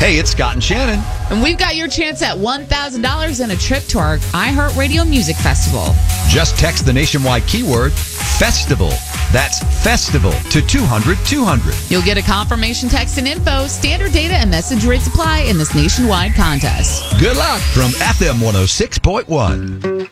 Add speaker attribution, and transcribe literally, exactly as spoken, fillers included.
Speaker 1: Hey, it's Scott and Shannon.
Speaker 2: And we've got your chance at one thousand dollars and a trip to our iHeartRadio Music Festival.
Speaker 1: Just text the nationwide keyword FESTIVAL. That's FESTIVAL to two hundred two hundred.
Speaker 2: You'll get a confirmation text and info. Standard data and message rates apply in this nationwide contest.
Speaker 1: Good luck from F M one oh six point one.